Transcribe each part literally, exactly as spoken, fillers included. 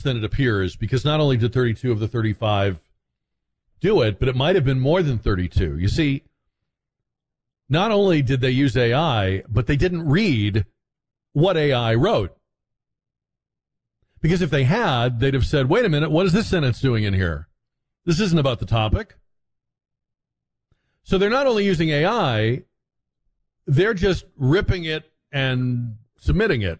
than it appears, because not only did thirty-two of the thirty-five do it, but it might have been more than thirty-two. You see, not only did they use A I, but they didn't read what A I wrote. Because if they had, they'd have said, wait a minute, what is this sentence doing in here? This isn't about the topic. So they're not only using A I, they're just ripping it and submitting it.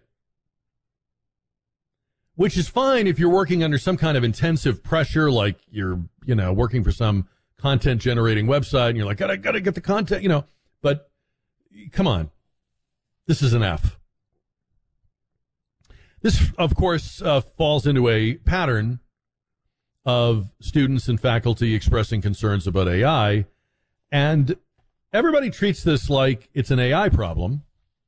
Which is fine if you're working under some kind of intensive pressure, like you're, you know, working for some content generating website and you're like, gotta, gotta get the content, you know, but come on. This is an F. This, of course, uh, falls into a pattern of students and faculty expressing concerns about A I, and everybody treats this like it's an A I problem.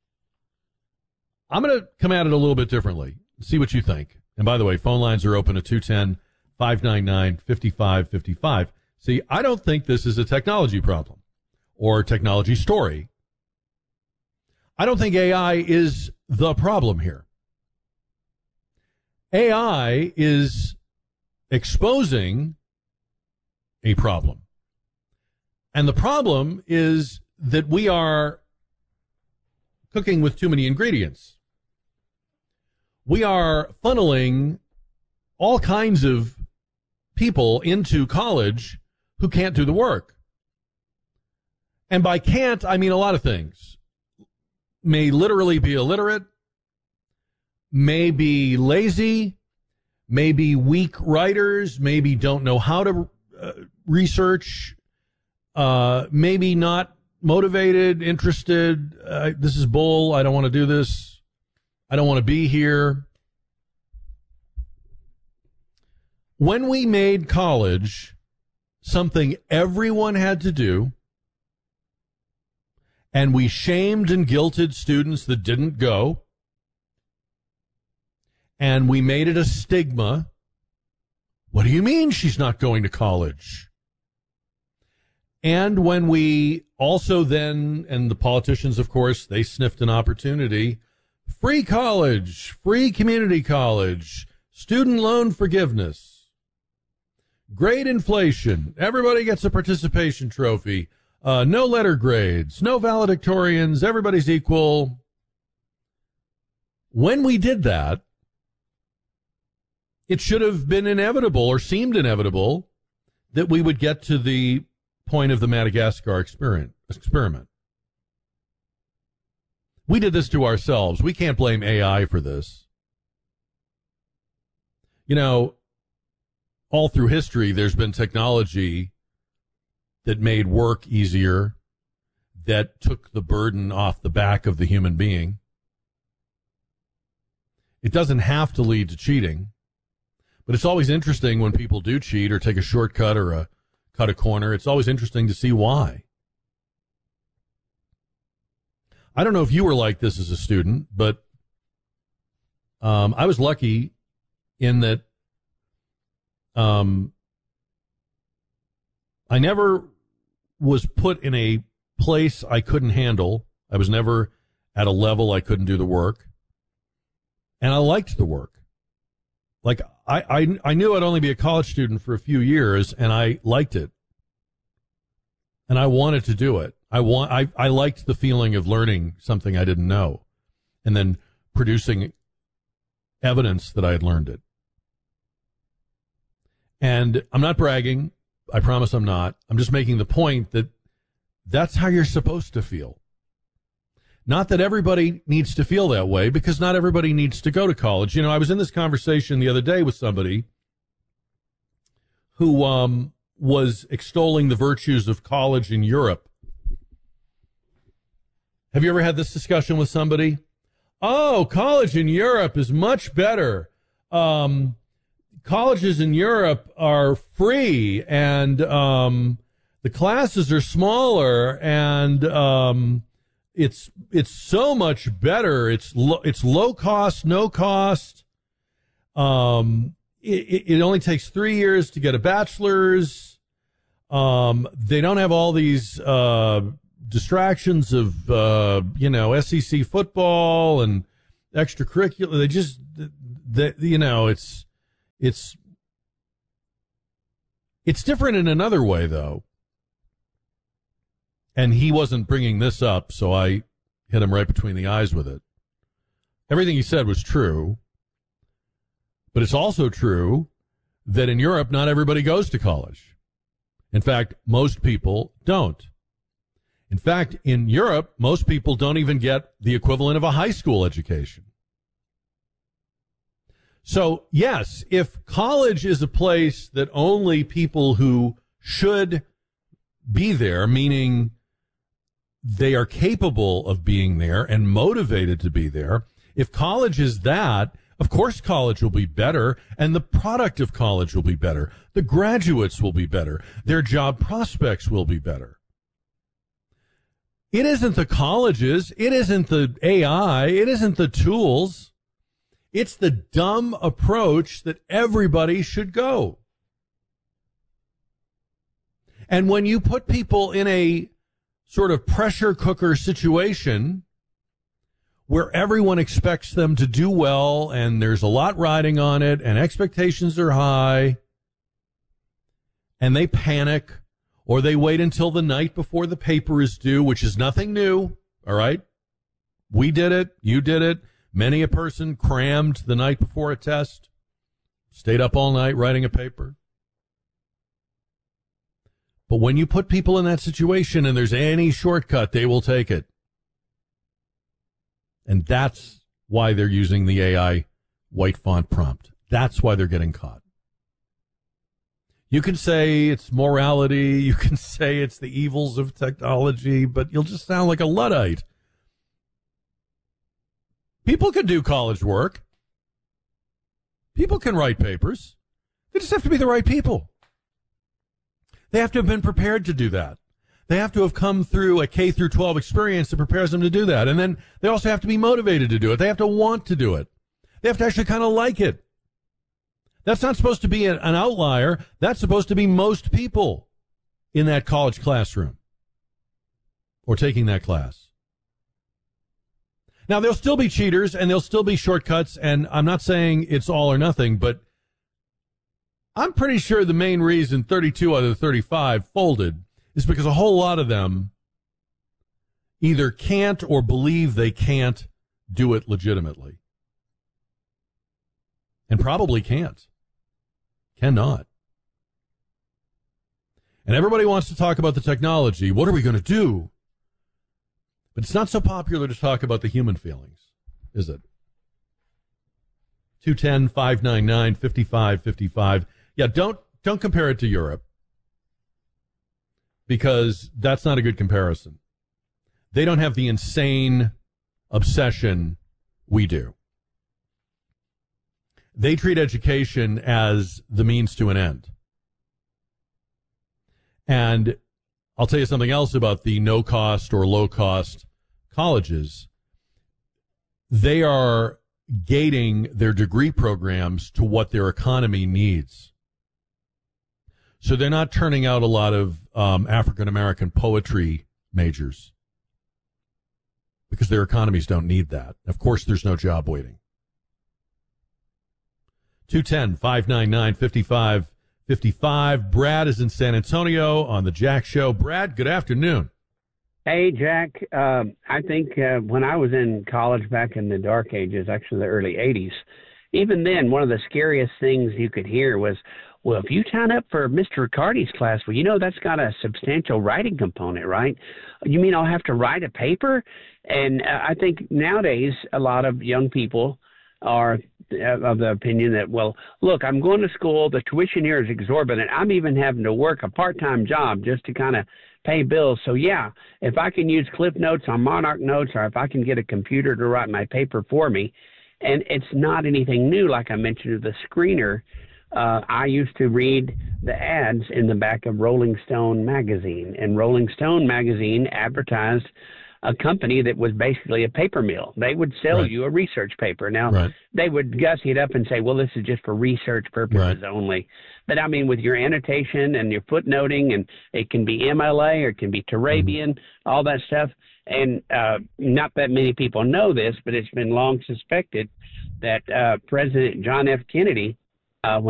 I'm going to come at it a little bit differently, see what you think. And by the way, phone lines are open at two one zero, five nine nine, five five five five. See, I don't think this is a technology problem or technology story. I don't think A I is the problem here. A I is exposing a problem. And the problem is that we are cooking with too many ingredients. We are funneling all kinds of people into college who can't do the work. And by can't, I mean a lot of things. May literally be illiterate, may be lazy, maybe weak writers, maybe don't know how to uh, research, uh, maybe not motivated, interested. Uh, this is bull. I don't want to do this. I don't want to be here. When we made college something everyone had to do, and we shamed and guilted students that didn't go, and we made it a stigma. What do you mean she's not going to college? And when we also then, and the politicians, of course, they sniffed an opportunity, free college, free community college, student loan forgiveness, grade inflation, everybody gets a participation trophy, uh, no letter grades, no valedictorians, everybody's equal. When we did that, it should have been inevitable or seemed inevitable that we would get to the point of the Madagascar experiment. We did this to ourselves. We can't blame A I for this. You know, all through history, there's been technology that made work easier, that took the burden off the back of the human being. It doesn't have to lead to cheating, but it's always interesting when people do cheat or take a shortcut or a cut a corner. It's always interesting to see why. I don't know if you were like this as a student, but um, I was lucky in that um, I never was put in a place I couldn't handle. I was never at a level I couldn't do the work. And I liked the work. Like, I, I, I knew I'd only be a college student for a few years, and I liked it. And I wanted to do it. I want. I, I liked the feeling of learning something I didn't know and then producing evidence that I had learned it. And I'm not bragging. I promise I'm not. I'm just making the point that that's how you're supposed to feel. Not that everybody needs to feel that way, because not everybody needs to go to college. You know, I was in this conversation the other day with somebody who um, was extolling the virtues of college in Europe. Have you ever had this discussion with somebody? Oh, college in Europe is much better. Um, colleges in Europe are free, and um, the classes are smaller, and um, it's it's so much better. It's lo- it's low cost, no cost. Um, it, it only takes three years to get a bachelor's. Um, they don't have all these uh, distractions of uh, you know S E C football and extracurricular. They just they, you know it's It's it's different in another way, though. And he wasn't bringing this up, so I hit him right between the eyes with it. Everything he said was true, but it's also true that in Europe, not everybody goes to college. In fact, most people don't. In fact, in Europe, most people don't even get the equivalent of a high school education. So, yes, if college is a place that only people who should be there, meaning they are capable of being there and motivated to be there, if college is that, of course college will be better, and the product of college will be better. The graduates will be better. Their job prospects will be better. It isn't the colleges. It isn't the A I. It isn't the tools. It's the dumb approach that everybody should go. And when you put people in a sort of pressure cooker situation where everyone expects them to do well and there's a lot riding on it and expectations are high and they panic or they wait until the night before the paper is due, which is nothing new, all right? We did it. You did it. Many a person crammed the night before a test, stayed up all night writing a paper. But when you put people in that situation and there's any shortcut, they will take it. And that's why they're using the A I white font prompt. That's why they're getting caught. You can say it's morality. You can say it's the evils of technology, but you'll just sound like a Luddite. People can do college work. People can write papers. They just have to be the right people. They have to have been prepared to do that. They have to have come through a K through twelve experience that prepares them to do that. And then they also have to be motivated to do it. They have to want to do it. They have to actually kind of like it. That's not supposed to be an outlier. That's supposed to be most people in that college classroom or taking that class. Now, there'll still be cheaters and there'll still be shortcuts, and I'm not saying it's all or nothing, but I'm pretty sure the main reason thirty-two out of the thirty-five folded is because a whole lot of them either can't or believe they can't do it legitimately. And probably can't. Cannot. And everybody wants to talk about the technology. What are we going to do? But it's not so popular to talk about the human feelings, is it? two one zero, five nine nine, five five five five. Yeah, don't don't compare it to Europe, because that's not a good comparison. They don't have the insane obsession we do. They treat education as the means to an end. And I'll tell you something else about the no-cost or low-cost colleges. They are gating their degree programs to what their economy needs. So they're not turning out a lot of um, African-American poetry majors because their economies don't need that. Of course, there's no job waiting. two one zero, five nine nine, five five five five. Brad is in San Antonio on the Jack Show. Brad, good afternoon. Hey, Jack. Um, I think uh, when I was in college back in the dark ages, actually the early eighties, even then, one of the scariest things you could hear was, well, if you sign up for Mister Riccardi's class, well, you know that's got a substantial writing component, right? You mean I'll have to write a paper? And uh, I think nowadays a lot of young people are of the opinion that, well, look, I'm going to school. The tuition here is exorbitant. I'm even having to work a part-time job just to kind of pay bills. So, yeah, if I can use Cliff Notes on Monarch Notes, or if I can get a computer to write my paper for me, and it's not anything new, like I mentioned, the screener. Uh, I used to read the ads in the back of Rolling Stone magazine, and Rolling Stone magazine advertised a company that was basically a paper mill. They would sell right. you a research paper. Now, right. they would gussy it up and say, well, this is just for research purposes right. only. But, I mean, with your annotation and your footnoting, and it can be M L A or it can be Turabian, mm-hmm. all that stuff. And uh, not that many people know this, but it's been long suspected that uh, President John F. Kennedy, uh,